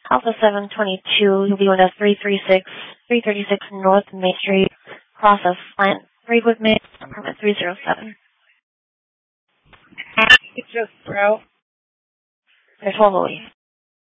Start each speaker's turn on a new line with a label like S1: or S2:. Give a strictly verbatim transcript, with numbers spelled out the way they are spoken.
S1: Alpha seven twenty-two, you'll be with us three thirty-six North Main Street, process plant, Braidwood, Maine, apartment three oh seven.
S2: Just throw.
S1: They're twelve a week.